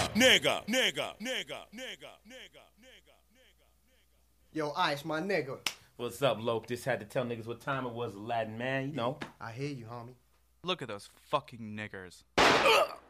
Yo, Ice, my nigga. What's up, Loke? Just had to tell niggas what time it was, Aladdin, man. You know. I hear you, homie. Look at those fucking niggers.